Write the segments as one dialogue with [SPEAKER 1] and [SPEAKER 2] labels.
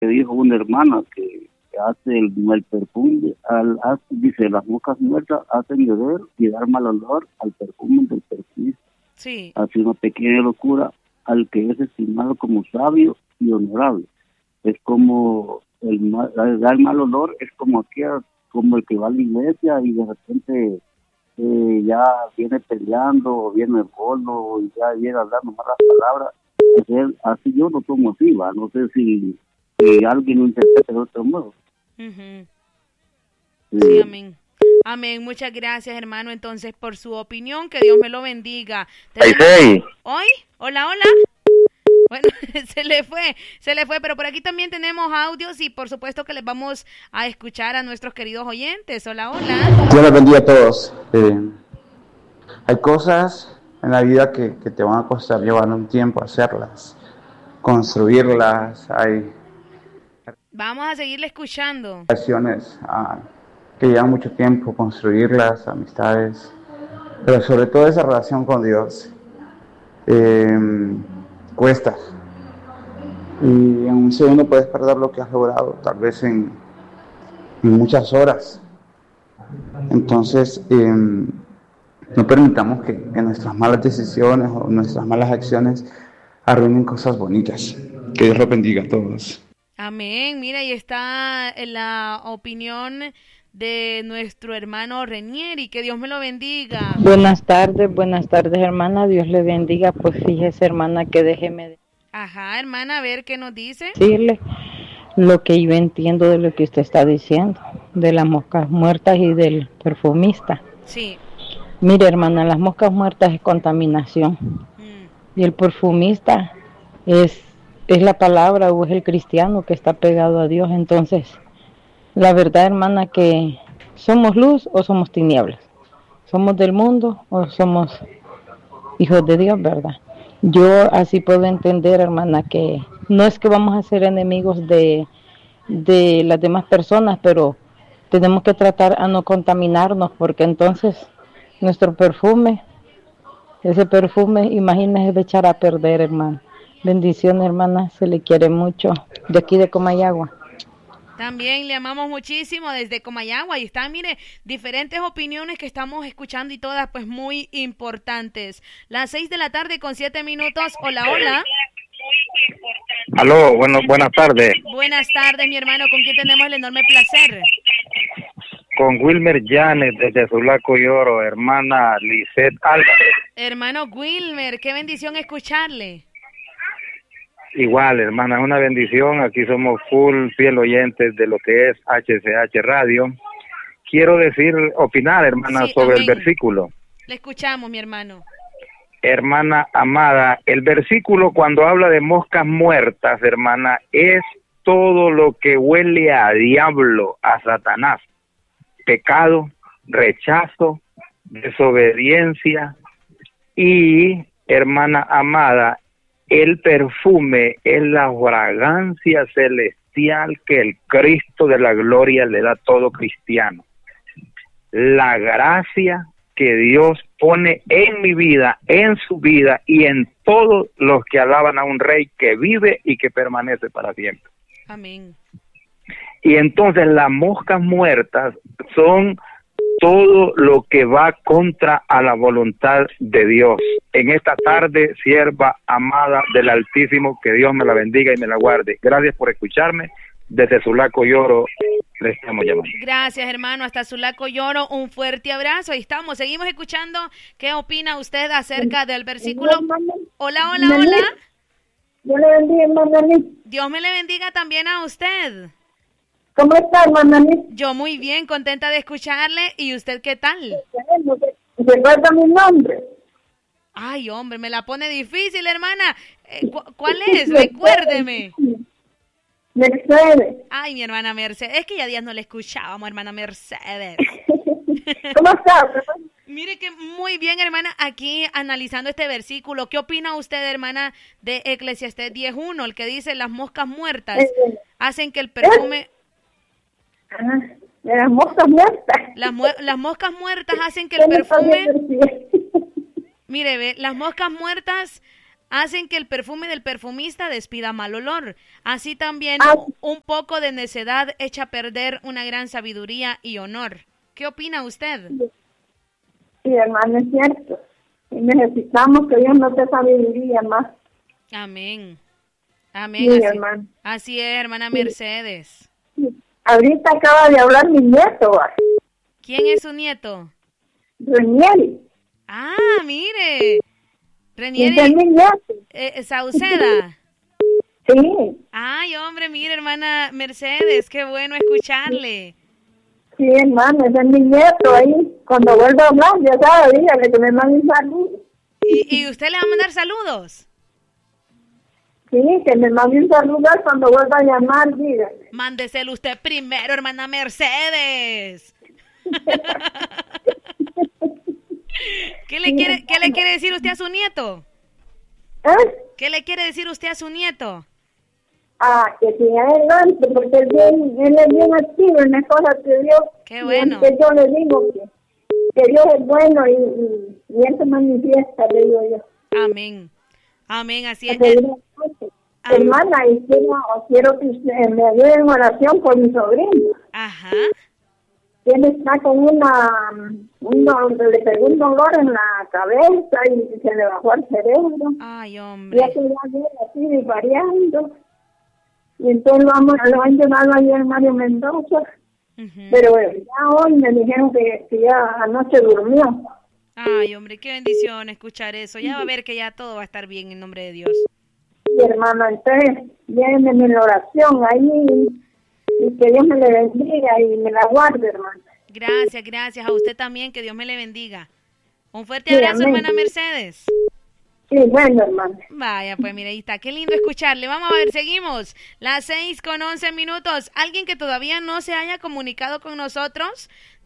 [SPEAKER 1] que dijo una hermana que hace el perfume, dice, las moscas muertas hacen llover y dar mal olor al perfume del perfumista.
[SPEAKER 2] Sí.
[SPEAKER 1] Hace una pequeña locura al que es estimado como sabio y honorable. Es como dar mal olor, es como como el que va a la iglesia y de repente ya viene peleando, o viene gordo, y ya llega dando malas palabras. Así yo lo tomo así, ¿va? No sé si alguien lo interpreta de otro modo.
[SPEAKER 2] Uh-huh. Sí, amén. Amén, muchas gracias, hermano, entonces, por su opinión, que Dios me lo bendiga. ¿Hoy? Hola. Bueno, se le fue, pero por aquí también tenemos audios y por supuesto que les vamos a escuchar a nuestros queridos oyentes. Hola.
[SPEAKER 3] Dios les bendiga a todos. Hay cosas en la vida que te van a costar llevar un tiempo hacerlas, construirlas.
[SPEAKER 2] Vamos a seguirle escuchando.
[SPEAKER 3] Relaciones que llevan mucho tiempo construirlas, amistades, pero sobre todo esa relación con Dios cuesta. Y en un segundo puedes perder lo que has logrado, tal vez en muchas horas. Entonces, no permitamos que nuestras malas decisiones o nuestras malas acciones arruinen cosas bonitas. Que Dios los bendiga a todos.
[SPEAKER 2] Amén. Mira, ahí está la opinión de nuestro hermano Renieri. Que Dios me lo bendiga.
[SPEAKER 4] Buenas tardes, hermana. Dios le bendiga. Pues fíjese, hermana, que déjeme...
[SPEAKER 2] Ajá, hermana, a ver qué nos dice.
[SPEAKER 4] Decirle lo que yo entiendo de lo que usted está diciendo, de las moscas muertas y del perfumista.
[SPEAKER 2] Sí.
[SPEAKER 4] Mire, hermana, las moscas muertas es contaminación. Y el perfumista es la palabra o es el cristiano que está pegado a Dios. Entonces, la verdad, hermana, que somos luz o somos tinieblas. Somos del mundo o somos hijos de Dios, ¿verdad? Yo así puedo entender, hermana, que no es que vamos a ser enemigos de las demás personas, pero tenemos que tratar a no contaminarnos, porque entonces nuestro perfume, ese perfume, imagínese, de echar a perder, hermano. Bendiciones, hermana, se le quiere mucho. De aquí de Comayagua.
[SPEAKER 2] También le amamos muchísimo desde Comayagua. Y están, mire, diferentes opiniones que estamos escuchando y todas pues muy importantes. Las 6:07 p.m. Hola.
[SPEAKER 5] Aló, buenas tardes.
[SPEAKER 2] Buenas tardes, mi hermano. ¿Con quién tenemos el enorme placer?
[SPEAKER 5] Con Wilmer Llanes desde Sulaco y Oro, hermana Lisette Álvarez.
[SPEAKER 2] Hermano Wilmer, qué bendición escucharle.
[SPEAKER 5] Igual, hermana, es una bendición. Aquí somos full fiel oyentes de lo que es HCH Radio. Quiero opinar, hermana, sobre el versículo.
[SPEAKER 2] Le escuchamos, mi hermano.
[SPEAKER 5] Hermana amada, el versículo cuando habla de moscas muertas, hermana, es todo lo que huele a diablo, a Satanás. Pecado, rechazo, desobediencia y, hermana amada, el perfume es la fragancia celestial que el Cristo de la gloria le da a todo cristiano. La gracia que Dios pone en mi vida, en su vida y en todos los que alaban a un rey que vive y que permanece para siempre.
[SPEAKER 2] Amén.
[SPEAKER 5] Y entonces las moscas muertas son todo lo que va contra a la voluntad de Dios. En esta tarde, sierva amada del Altísimo, que Dios me la bendiga y me la guarde. Gracias por escucharme. Desde Sulaco y Oro le estamos llamando.
[SPEAKER 2] Gracias, hermano. Hasta Sulaco y Oro, un fuerte abrazo. Ahí estamos. Seguimos escuchando. ¿Qué opina usted acerca del versículo? Hola.
[SPEAKER 6] Dios le bendiga, hermana.
[SPEAKER 2] Dios me le bendiga también a usted.
[SPEAKER 6] ¿Cómo está, hermana?
[SPEAKER 2] Yo muy bien, contenta de escucharle. ¿Y usted qué tal?
[SPEAKER 6] ¿Recuerda mi nombre?
[SPEAKER 2] Ay, hombre, me la pone difícil, hermana. ¿Cuál es? Recuérdeme.
[SPEAKER 6] Mercedes.
[SPEAKER 2] Ay, mi hermana Mercedes. Es que ya días no le escuchábamos, hermana Mercedes.
[SPEAKER 6] ¿Cómo está?
[SPEAKER 2] Mire que muy bien, hermana, aquí analizando este versículo. ¿Qué opina usted, hermana, de Eclesiastés 10:1, el que dice las moscas muertas hacen que el perfume...
[SPEAKER 6] De las moscas muertas.
[SPEAKER 2] Las moscas muertas hacen que el perfume... Mire, ve, las moscas muertas hacen que el perfume del perfumista despida mal olor. Así también un poco de necedad echa a perder una gran sabiduría y honor. ¿Qué opina usted?
[SPEAKER 6] Sí, hermano, es cierto. Y necesitamos que Dios nos dé sabiduría más.
[SPEAKER 2] Amén. Amén.
[SPEAKER 6] Sí, hermano.
[SPEAKER 2] Así es, hermana Mercedes.
[SPEAKER 6] Sí. Ahorita acaba de hablar mi nieto.
[SPEAKER 2] ¿Quién es su nieto?
[SPEAKER 6] Renieri.
[SPEAKER 2] Ah, mire. Renieri.
[SPEAKER 6] Es mi nieto.
[SPEAKER 2] Sauceda.
[SPEAKER 6] Sí.
[SPEAKER 2] Ay, hombre, mire, hermana Mercedes, qué bueno escucharle.
[SPEAKER 6] Sí, hermano, ese es mi nieto ahí. Cuando vuelva a hablar, ya sabe, dígale que me mande un saludo.
[SPEAKER 2] ¿Y usted le va a mandar saludos?
[SPEAKER 6] Sí, que me mande un saludo cuando vuelva a llamar, dígale.
[SPEAKER 2] Mándeselo usted primero, hermana Mercedes. ¿Qué le quiere decir usted a su nieto? ¿Qué le quiere decir usted a su nieto?
[SPEAKER 6] Que siga adelante, porque él es bien activo en las cosas que Dios.
[SPEAKER 2] Qué bueno.
[SPEAKER 6] Que yo le digo que Dios es bueno y él se manifiesta, le digo yo.
[SPEAKER 2] Amén. Amén, así es.
[SPEAKER 6] Hermana, y quiero que usted me ayude en oración por mi sobrino.
[SPEAKER 2] Ajá.
[SPEAKER 6] Él está con le pegó un dolor en la cabeza y se le bajó al cerebro.
[SPEAKER 2] Ay, hombre.
[SPEAKER 6] Ya que ya viene así variando. Y entonces lo han llevado ayer en Mario Mendoza. Pero ya hoy me dijeron que ya anoche durmió.
[SPEAKER 2] Ay, hombre, qué bendición escuchar eso. Ya va a ver que ya todo va a estar bien en nombre de Dios.
[SPEAKER 6] Sí, hermano, entonces vienen en la oración ahí y que Dios me le bendiga y me la guarde, hermano.
[SPEAKER 2] Gracias a usted también, que Dios me le bendiga. Un fuerte abrazo, amén. Hermana Mercedes.
[SPEAKER 6] Sí, bueno, hermano.
[SPEAKER 2] Vaya, pues mire, ahí está, qué lindo escucharle. Vamos a ver, seguimos. Las 6:11. Alguien que todavía no se haya comunicado con nosotros,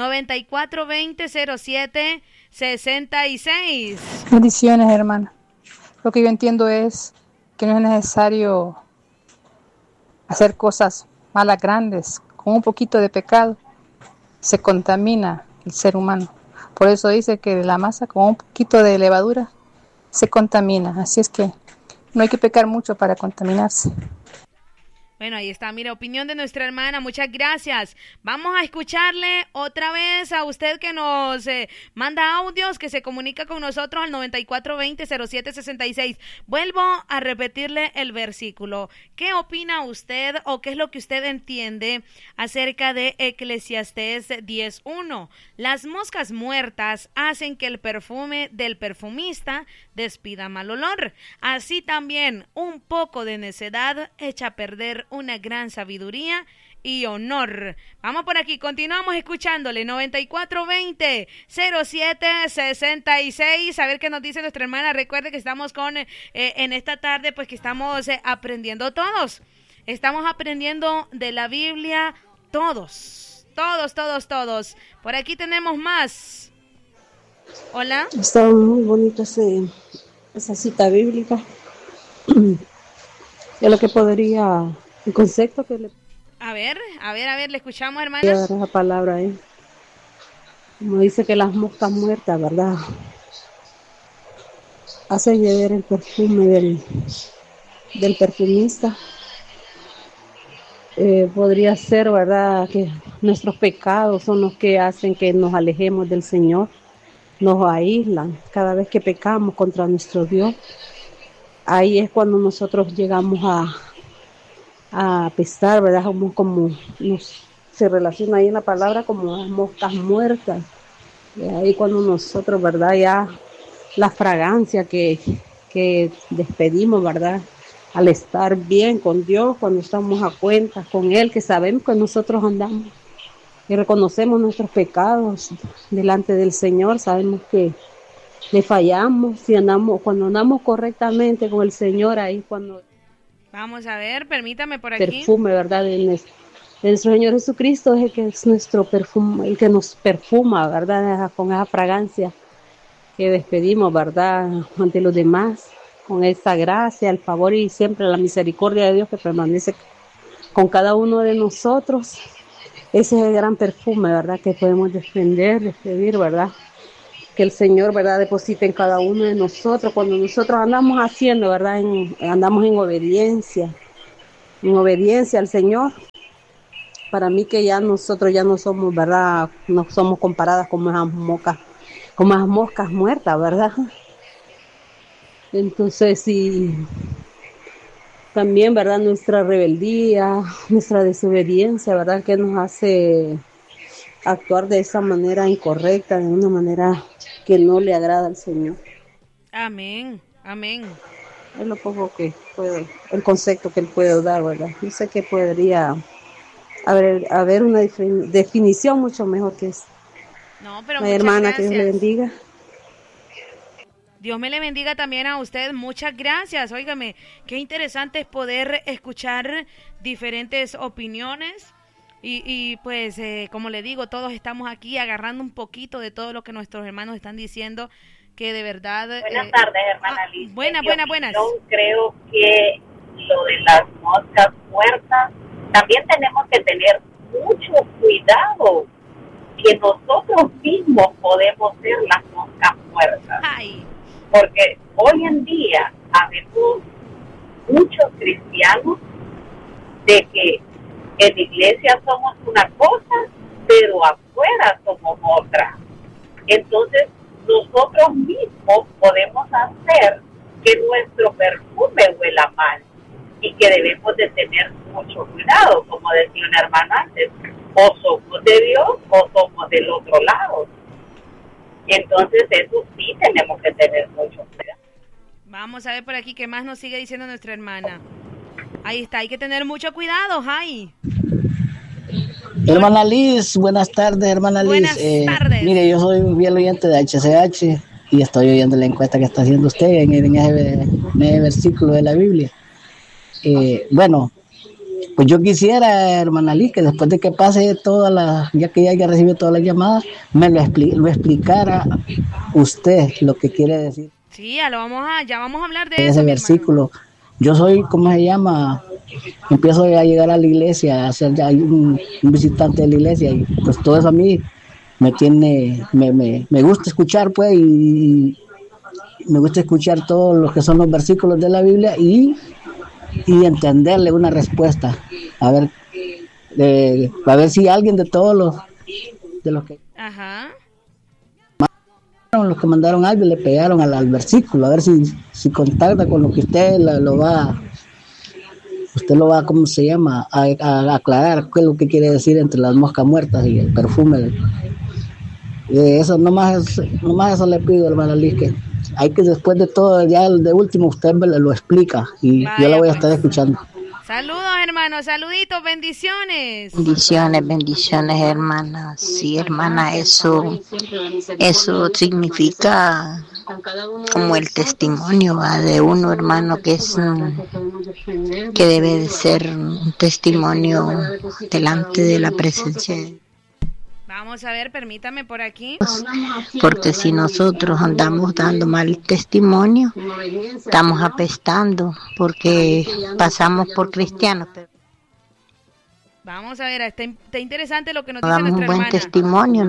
[SPEAKER 2] 94-20-07-66.
[SPEAKER 7] Bendiciones, hermana. Lo que yo entiendo es que no es necesario hacer cosas malas grandes. Con un poquito de pecado se contamina el ser humano. Por eso dice que la masa con un poquito de levadura se contamina, así es que no hay que pecar mucho para contaminarse.
[SPEAKER 2] Bueno, ahí está, mira, opinión de nuestra hermana, muchas gracias. Vamos a escucharle otra vez a usted que nos manda audios, que se comunica con nosotros al 94-20-07-66. Vuelvo a repetirle el versículo. ¿Qué opina usted o qué es lo que usted entiende acerca de Eclesiastés 10:1? Las moscas muertas hacen que el perfume del perfumista despida mal olor. Así también un poco de necedad echa a perder una gran sabiduría y honor. Vamos por aquí, continuamos escuchándole. 94-20-07-66. A ver qué nos dice nuestra hermana. Recuerde que estamos en esta tarde, pues que estamos aprendiendo todos. Estamos aprendiendo de la Biblia todos. Por aquí tenemos más. Hola.
[SPEAKER 8] Está muy bonita esa cita bíblica. Es lo que podría, el concepto que le...
[SPEAKER 2] A ver, le escuchamos, hermana.
[SPEAKER 8] Voy a dar esa palabra ahí. Como dice que las moscas muertas, ¿verdad? Hacen llevar el perfume del perfumista. Podría ser, ¿verdad?, que nuestros pecados son los que hacen que nos alejemos del Señor. Nos aíslan cada vez que pecamos contra nuestro Dios. Ahí es cuando nosotros llegamos a apestar, ¿verdad? Como se relaciona ahí en la palabra como las moscas muertas. Y ahí cuando nosotros, ¿verdad? Ya la fragancia que despedimos, ¿verdad? Al estar bien con Dios, cuando estamos a cuentas con Él, que sabemos que nosotros andamos y reconocemos nuestros pecados delante del Señor, sabemos que le fallamos, cuando andamos correctamente con el Señor, ahí cuando...
[SPEAKER 2] Vamos a ver, permítame por aquí.
[SPEAKER 8] Perfume, ¿verdad? De nuestro Señor Jesucristo es el que es nuestro perfume, el que nos perfuma, ¿verdad? Con esa fragancia que despedimos, ¿verdad? Ante los demás, con esa gracia, el favor y siempre la misericordia de Dios que permanece con cada uno de nosotros. Ese es el gran perfume, ¿verdad? Que podemos despedir, ¿verdad? que el Señor, ¿verdad?, deposite en cada uno de nosotros. Cuando nosotros andamos haciendo, ¿verdad?, andamos en obediencia al Señor. Para mí que ya nosotros ya no somos, ¿verdad?, no somos comparadas como esas moscas muertas, ¿verdad? Entonces, sí, también, ¿verdad?, nuestra rebeldía, nuestra desobediencia, ¿verdad?, que nos hace actuar de esa manera incorrecta, de una manera que no le agrada al Señor.
[SPEAKER 2] Amén, amén.
[SPEAKER 8] Es lo poco que puedo, el concepto que él puede dar, ¿verdad? Yo sé que podría haber una definición mucho mejor que esa.
[SPEAKER 2] No, pero
[SPEAKER 8] mi hermana, que Dios le bendiga.
[SPEAKER 2] Dios me le bendiga también a usted. Muchas gracias. Óigame, qué interesante es poder escuchar diferentes opiniones. Y pues, como le digo, todos estamos aquí agarrando un poquito de todo lo que nuestros hermanos están diciendo, que de verdad...
[SPEAKER 9] Buenas tardes, hermana Liz.
[SPEAKER 2] Buenas.
[SPEAKER 9] Yo creo que lo de las moscas muertas, también tenemos que tener mucho cuidado, que nosotros mismos podemos ser las moscas muertas.
[SPEAKER 2] Ay.
[SPEAKER 9] Porque hoy en día habemos muchos cristianos de que en la iglesia somos una cosa, pero afuera somos otra. Entonces, nosotros mismos podemos hacer que nuestro perfume huela mal y que debemos de tener mucho cuidado, como decía una hermana antes, o somos de Dios o somos del otro lado. Entonces, eso sí tenemos que tener mucho cuidado.
[SPEAKER 2] Vamos a ver por aquí qué más nos sigue diciendo nuestra hermana. Ahí está, hay que tener mucho cuidado, Jai.
[SPEAKER 10] Hermana Liz, buenas tardes, hermana Liz.
[SPEAKER 2] Buenas tardes.
[SPEAKER 10] Mire, yo soy un fiel oyente de HCH y estoy oyendo la encuesta que está haciendo usted en ese versículo de la Biblia. Bueno, pues yo quisiera, hermana Liz, que después de que pase ya que ya haya recibido todas las llamadas, me lo explicara usted lo que quiere decir.
[SPEAKER 2] Sí, ya vamos a hablar de
[SPEAKER 10] ese versículo. Hermano. Yo soy, ¿cómo se llama? Empiezo a llegar a la iglesia, a ser ya un visitante de la iglesia, y pues todo eso a mí me gusta escuchar, pues, y me gusta escuchar todos los que son los versículos de la Biblia y entenderle una respuesta, a ver si alguien de todos los que los que mandaron algo le pegaron al versículo, a ver si contacta con lo que usted lo va, ¿cómo se llama? A aclarar qué es lo que quiere decir entre las moscas muertas y el perfume. Eso, nomás eso le pido, hermana Liz, que hay que después de todo, ya de último usted me lo explica y yo la voy a estar escuchando.
[SPEAKER 2] Saludos, hermanos, saluditos, bendiciones.
[SPEAKER 11] Bendiciones, hermanas. Sí, hermana, eso significa como el testimonio de uno, hermano, que debe de ser un testimonio delante de la presencia de Dios.
[SPEAKER 2] Vamos a ver, permítame por aquí.
[SPEAKER 11] Porque si nosotros andamos dando mal testimonio, estamos apestando, porque pasamos por cristianos.
[SPEAKER 2] Vamos a ver, está interesante lo que nos dice nuestra
[SPEAKER 11] hermana. Damos un buen testimonio,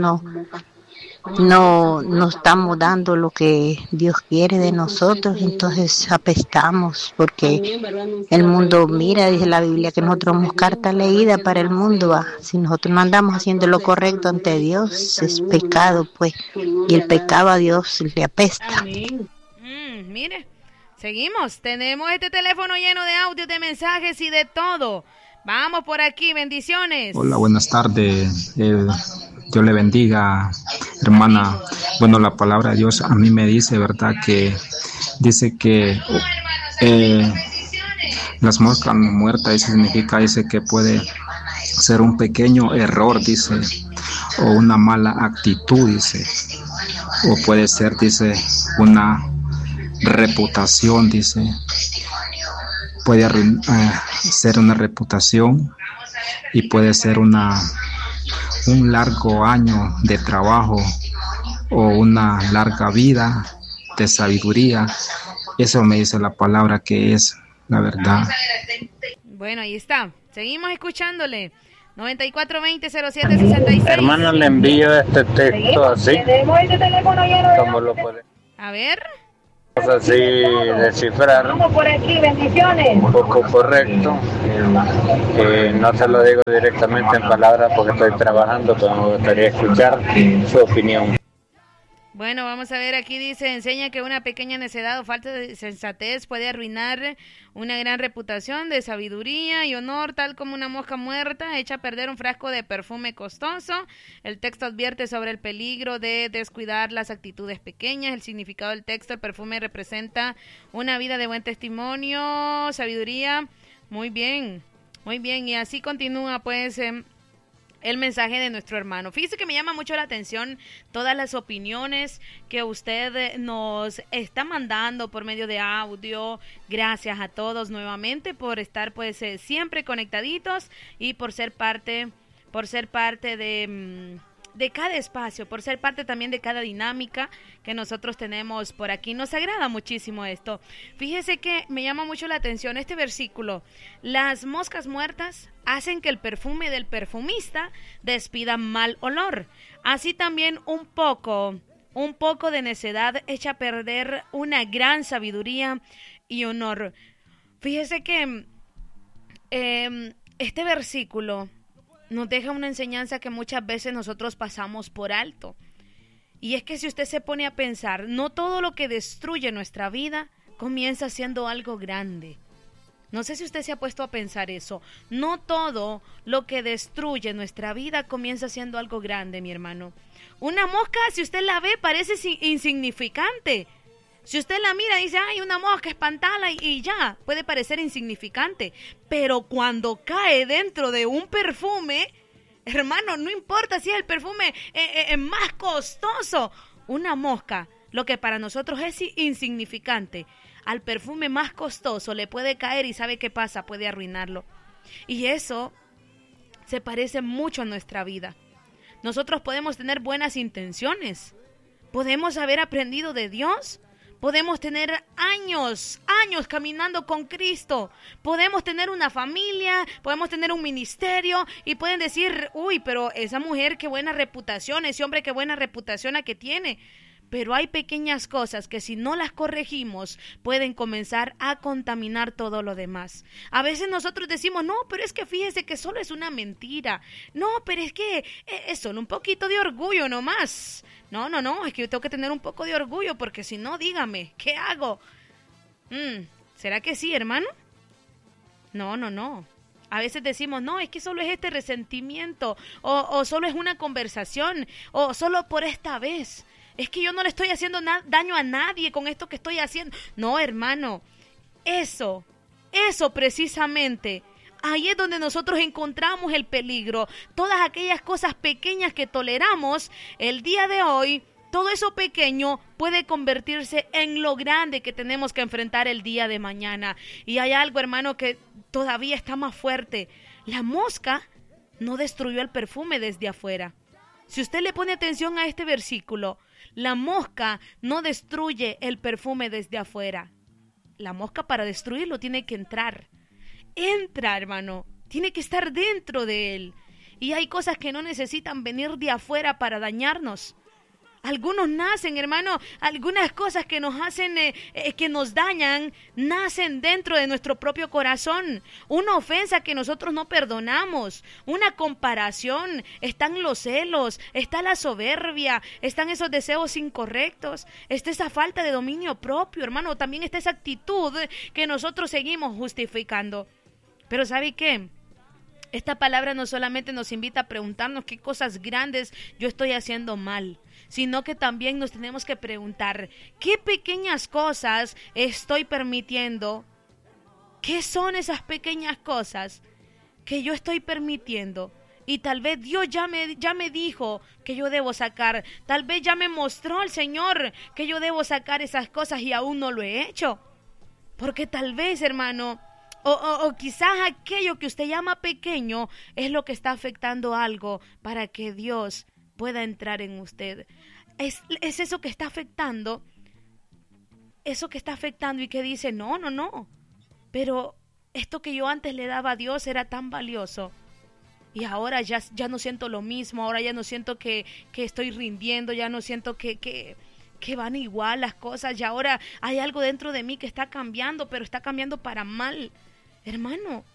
[SPEAKER 11] no estamos dando lo que Dios quiere de nosotros, entonces apestamos, porque el mundo mira, dice la Biblia, que nosotros somos carta leída para el mundo, si nosotros no andamos haciendo lo correcto ante Dios, es pecado, pues, y el pecado a Dios le apesta.
[SPEAKER 2] Mire, seguimos, tenemos este teléfono lleno de audios, de mensajes y de todo. Vamos por aquí, bendiciones.
[SPEAKER 12] Hola, buenas tardes. Dios le bendiga, hermana. Bueno, la palabra de Dios a mí me dice, ¿verdad? Que dice que las moscas muertas, eso significa, dice que puede ser un pequeño error, dice, o una mala actitud, dice, o puede ser, dice, una reputación, dice, puede ser una reputación y puede ser un largo año de trabajo o una larga vida de sabiduría. Eso me dice la palabra que es la verdad.
[SPEAKER 2] Bueno, ahí está. Seguimos escuchándole. 9420-0766.
[SPEAKER 13] Hermano, le envío este texto así, como lo puede.
[SPEAKER 2] A ver.
[SPEAKER 13] Así descifrar.
[SPEAKER 9] Vamos por aquí, bendiciones.
[SPEAKER 13] Un poco correcto. No se lo digo directamente en palabras porque estoy trabajando, pero me gustaría escuchar su opinión.
[SPEAKER 2] Bueno, vamos a ver, aquí dice, enseña que una pequeña necedad o falta de sensatez puede arruinar una gran reputación de sabiduría y honor, tal como una mosca muerta echa a perder un frasco de perfume costoso. El texto advierte sobre el peligro de descuidar las actitudes pequeñas. El significado del texto, el perfume representa una vida de buen testimonio, sabiduría. Muy bien, y así continúa pues el mensaje de nuestro hermano. Fíjese que me llama mucho la atención todas las opiniones que usted nos está mandando por medio de audio. Gracias a todos nuevamente por estar pues siempre conectaditos y por ser parte de cada espacio, por ser parte también de cada dinámica que nosotros tenemos por aquí. Nos agrada muchísimo esto. Fíjese que me llama mucho la atención este versículo. Las moscas muertas hacen que el perfume del perfumista despida mal olor. Así también un poco de necedad echa a perder una gran sabiduría y honor. Fíjese que este versículo nos deja una enseñanza que muchas veces nosotros pasamos por alto. Y es que si usted se pone a pensar, no todo lo que destruye nuestra vida comienza siendo algo grande. No sé si usted se ha puesto a pensar eso. No todo lo que destruye nuestra vida comienza siendo algo grande, mi hermano. Una mosca, si usted la ve, parece insignificante. Si usted la mira y dice, ay, una mosca, espantala y ya, puede parecer insignificante. Pero cuando cae dentro de un perfume, hermano, no importa si es el perfume más costoso. Una mosca, lo que para nosotros es insignificante, al perfume más costoso le puede caer y ¿sabe qué pasa? Puede arruinarlo. Y eso se parece mucho a nuestra vida. Nosotros podemos tener buenas intenciones, podemos haber aprendido de Dios, podemos tener años caminando con Cristo. Podemos tener una familia, podemos tener un ministerio y pueden decir, uy, pero esa mujer qué buena reputación, ese hombre qué buena reputación la que tiene. Pero hay pequeñas cosas que si no las corregimos pueden comenzar a contaminar todo lo demás. A veces nosotros decimos, no, pero es que fíjese que solo es una mentira. No, pero es que es solo un poquito de orgullo nomás. No, es que yo tengo que tener un poco de orgullo porque si no, dígame, ¿qué hago? ¿Será que sí, hermano? No. A veces decimos, no, es que solo es este resentimiento o solo es una conversación o solo por esta vez. Es que yo no le estoy haciendo daño a nadie con esto que estoy haciendo. No, hermano, eso precisamente, ahí es donde nosotros encontramos el peligro. Todas aquellas cosas pequeñas que toleramos el día de hoy, todo eso pequeño puede convertirse en lo grande que tenemos que enfrentar el día de mañana. Y hay algo, hermano, que todavía está más fuerte. La mosca no destruyó el perfume desde afuera. Si usted le pone atención a este versículo, la mosca no destruye el perfume desde afuera. La mosca para destruirlo tiene que entrar. Entra, hermano. Tiene que estar dentro de él. Y hay cosas que no necesitan venir de afuera para dañarnos. Algunos nacen, hermano, algunas cosas que nos hacen, que nos dañan, nacen dentro de nuestro propio corazón. Una ofensa que nosotros no perdonamos, una comparación, están los celos, está la soberbia, están esos deseos incorrectos, está esa falta de dominio propio, hermano, también está esa actitud que nosotros seguimos justificando. Pero ¿sabe qué? Esta palabra no solamente nos invita a preguntarnos qué cosas grandes yo estoy haciendo mal, sino que también nos tenemos que preguntar qué pequeñas cosas estoy permitiendo. ¿Qué son esas pequeñas cosas que yo estoy permitiendo? Y tal vez Dios ya me dijo que yo debo sacar. Tal vez ya me mostró el Señor que yo debo sacar esas cosas y aún no lo he hecho. Porque tal vez, hermano, o quizás aquello que usted llama pequeño es lo que está afectando algo para que Dios pueda entrar en usted. Es eso que está afectando. Eso que está afectando y que dice, no. Pero esto que yo antes le daba a Dios era tan valioso. y ahora ya no siento lo mismo, ahora ya no siento que estoy rindiendo, ya no siento que van igual las cosas, y ahora hay algo dentro de mí que está cambiando, pero está cambiando para mal. Hermano,